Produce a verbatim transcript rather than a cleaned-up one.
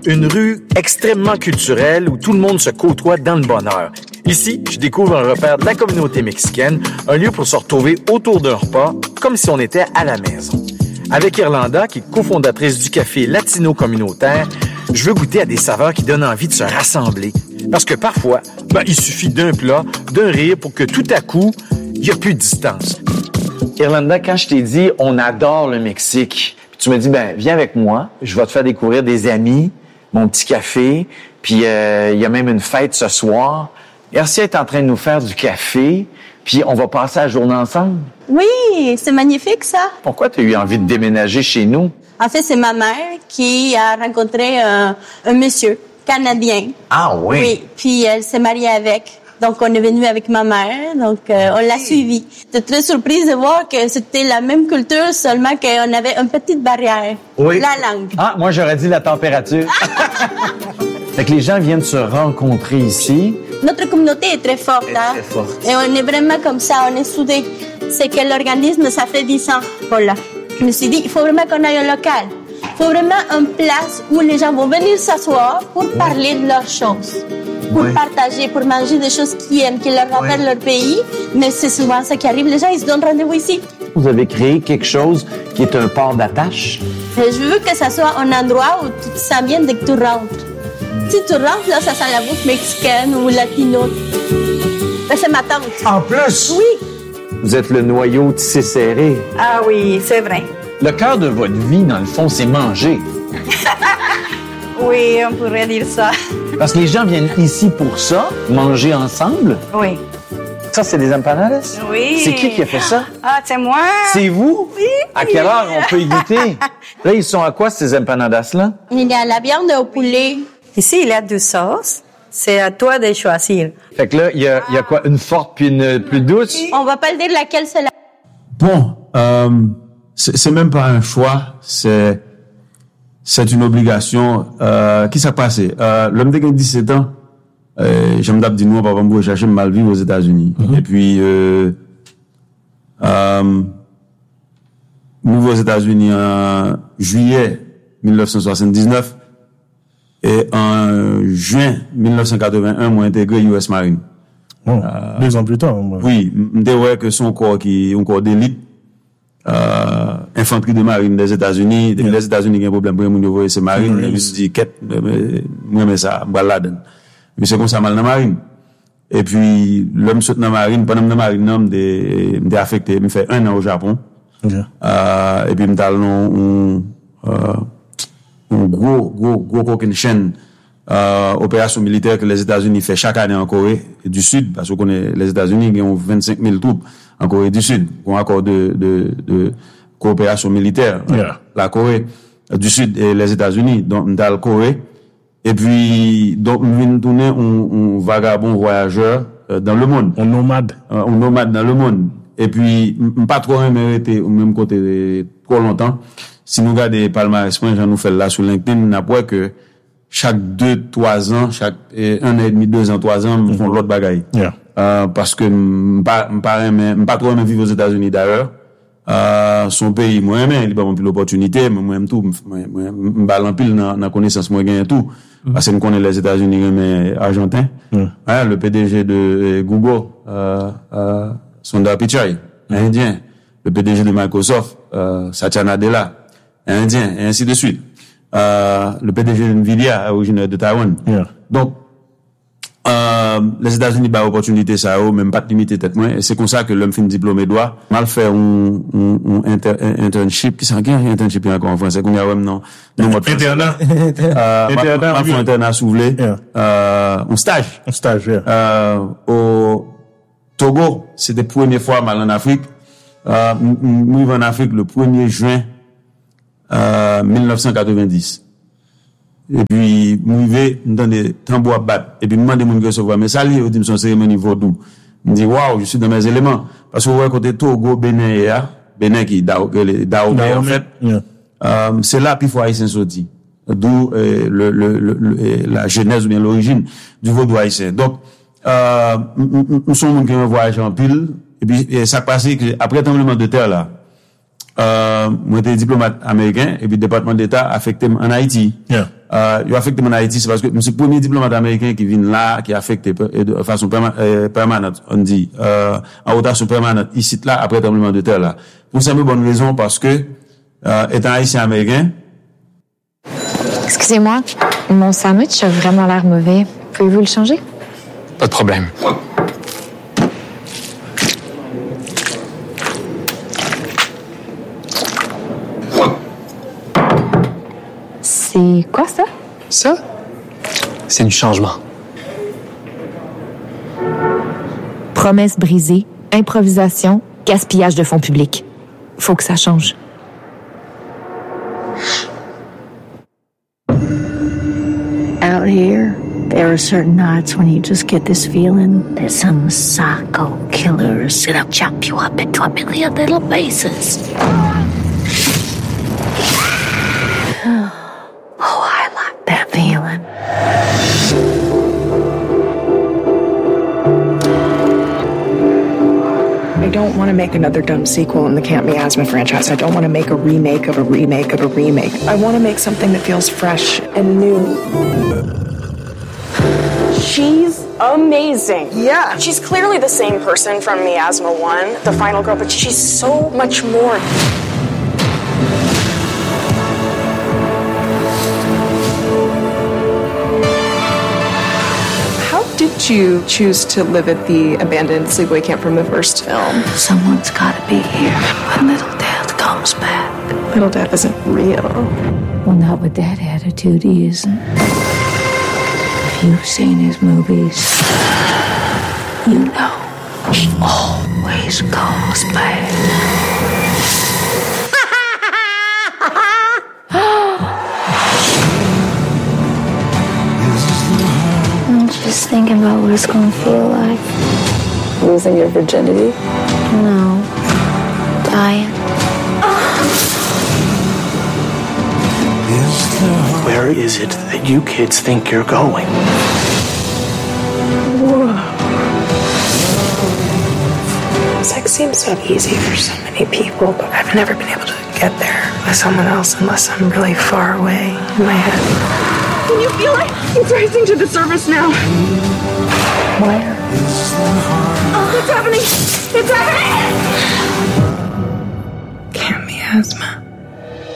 Une rue extrêmement culturelle où tout le monde se côtoie dans le bonheur. Ici, je découvre un repère de la communauté mexicaine, un lieu pour se retrouver autour d'un repas, comme si on était à la maison. Avec Irlanda, qui est cofondatrice du café latino communautaire, je veux goûter à des saveurs qui donnent envie de se rassembler. Parce que parfois, ben, il suffit d'un plat, d'un rire pour que tout à coup, il n'y a plus de distance. Irlanda, quand je t'ai dit « on adore le Mexique », tu me dis « ben viens avec moi, je vais te faire découvrir des amis, mon petit café, puis euh, il y a même une fête ce soir. » Ercia est en train de nous faire du café, puis on va passer la journée ensemble. Oui, c'est magnifique ça. Pourquoi tu as eu envie de déménager chez nous? En fait, c'est ma mère qui a rencontré un, un monsieur canadien. Ah oui? Oui, puis elle s'est mariée avec. Donc, on est venu avec ma mère, donc euh, on l'a suivie. J'étais très surprise de voir que c'était la même culture, seulement qu'on avait une petite barrière. Oui. La langue. Ah, moi j'aurais dit la température. Fait que les gens viennent se rencontrer ici. Notre communauté est très forte, est hein? très forte. Et on est vraiment comme ça, on est soudés. C'est que l'organisme, ça fait dix ans. Voilà. Je me suis dit, il faut vraiment qu'on aille au local. Il faut vraiment une place où les gens vont venir s'asseoir pour ouais. parler de leurs choses. Pour ouais. partager, pour manger des choses qu'ils aiment, qui leur rappellent ouais. leur pays. Mais c'est souvent ça qui arrive. Les gens, ils se donnent rendez-vous ici. Vous avez créé quelque chose qui est un port d'attache. Et je veux que ça soit un endroit où tu te sens bien dès que tu rentres. Si tu rentres, là, ça sent la bouffe mexicaine ou latino. Là, c'est ma tante. En plus? Oui. Vous êtes le noyau tissé serré. Ah oui, c'est vrai. Le cœur de votre vie, dans le fond, c'est manger. Oui, on pourrait dire ça. Parce que les gens viennent ici pour ça, manger ensemble. Oui. Ça, c'est des empanadas? Oui. C'est qui qui a fait ça? Ah, c'est moi. C'est vous? Oui. À quelle heure on peut y goûter? Là, ils sont à quoi, ces empanadas-là? Il y a la viande au poulet. Ici, il y a deux sauces. C'est à toi de choisir. Fait que là, il y a, il y a quoi? Une forte puis une plus douce? On va pas le dire laquelle c'est la... Bon, euh, c'est, c'est même pas un choix, c'est, c'est une obligation. Euh, qui s'est passé? Euh, l'homme de dix-sept ans, euh, j'aime d'abord dire, nous, papa, on va chercher mal vivre aux États-Unis. Mm-hmm. Et puis, euh, euh, nous, aux États-Unis, en juillet dix-neuf cent soixante-dix-neuf, et en juin dix-neuf cent quatre-vingt-un, moi, intégré U S Marine. Oh, euh, deux ans plus tard. Moi. Oui, m'dé ouais que son corps qui, un corps d'élite, euh, infanterie de marine des États-Unis. Yeah. Les États-Unis, il y a un problème pour nous voir ces marines. Je me suis dit, quête, moi, mais ça, m'balade. Mais c'est comme ça, mal dans la marine. Et puis, l'homme saute dans la marine, pendant la marine, l'homme m'dé affecté, me fait un an au Japon. Okay. Euh, et puis, m'dé on, euh, un gros, gros, gros coquin chaîne, euh, opération militaire que les États-Unis font chaque année en Corée du Sud, parce qu'on connaît les États-Unis, ils ont vingt-cinq mille troupes en Corée du Sud, un accord de, de, de coopération militaire. Yeah. La Corée du Sud et les États-Unis, donc, dans la Corée. Et puis, donc, nous venons tourner un, un vagabond voyageur euh, dans le monde. Un nomade. Euh, un nomade dans le monde. Et puis, pas trop mérité au même côté trop longtemps. Si nous regardons palmarès, j'en nous fait là sur LinkedIn, on apprend que chaque deux, trois ans, chaque un an et demi, deux ans, trois ans, nous font l'autre bagaille. Yeah. Euh, parce que m'pas m'pas m'pas trop aimé vivre aux États-Unis d'ailleurs. Euh, son pays, moi aimé, il pas plus l'opportunité, mais moi aime tout, moi m'pas l'empile dans dans connaissance, moi gagne tout. Mm-hmm. Parce que nous connaît les États-Unis mais argentins. Mm. Hein, le P D G de euh, Google, euh, euh, Sundar Pichai, mm. indien. Le P D G de Microsoft, euh, Satya Nadella, indien, et ainsi de suite. Euh, le P D G de Nvidia, originaire de Taïwan. Yeah. Donc, euh, les États-Unis, bah, opportunité, ça, même pas de limiter tête moins. Et c'est comme ça que l'homme fin diplômé doit mal faire un, un, un, inter, un internship, qui s'en un internship encore en français, qu'on y a même non, non, mode internat. Euh, internat. Ma, ma internat souvelé. Yeah. Euh, un stage. Un stage, yeah. Euh, au Togo, c'était la première fois mal en Afrique. Euh, nous en Afrique le premier juin, euh, dix-neuf cent quatre-vingt-dix. Et puis, nous vivons dans des tambours à battre. Et puis, nous demandons de recevoir. Mais ça, il dit, son cérémonie vaudou. Je dis, waouh, je suis dans mes éléments. Parce que, vous voyez, côté Togo, Bénin, et là, Bénin qui, Dahomey, en fait, yeah. euh, c'est là, puis, il faut haïtien sorti. D'où, euh, le, le, le, le, la genèse ou bien l'origine du vaudou haïtien. Donc, euh, nous sommes qui ont voyagé en pile. Et puis, et ça passe que, après le tremblement de terre, là, euh, moi, j'étais diplomate américain, et puis, le département d'État affecté en Haïti. Yeah. euh, il a affecté mon Haïti, c'est parce que c'est le premier diplomate américain qui vient là, qui a affecté de façon perma- euh, permanente, on dit, euh, en rotation permanente, ici, là, après le tremblement de terre, là. Pour simple bonne raison, parce que, euh, étant haïtien américain. Excusez-moi, mon sandwich a vraiment l'air mauvais. Pouvez-vous le changer? Pas de problème. C'est quoi ça? Ça, c'est du changement. Promesses brisées, improvisation, gaspillage de fonds publics. Faut que ça change. Out here, there are certain nights when you just get this feeling that some psycho killer is gonna chop you up into a million little pieces. Oh, I like that feeling. I don't want to make another dumb sequel in the Can't Be Asthma franchise. I don't want to make a remake of a remake of a remake. I want to make something that feels fresh and new. She's amazing. Yeah. She's clearly the same person from Miasma one, the final girl, but she's so much more. Did you choose to live at the abandoned sleepaway camp from the first film? Someone's gotta be here when little Dad comes back. Little Dad isn't real. Well, not with that attitude, he isn't. If you've seen his movies, you know he always comes back. Just thinking about what it's gonna feel like. Losing your virginity? No. Dying. Where is it that you kids think you're going? Whoa. Sex seems so easy for so many people, but I've never been able to get there with someone else unless I'm really far away in my head. Can you feel it? It's rising to the surface now. Where? Oh, it's happening! It's happening! Can't be asthma.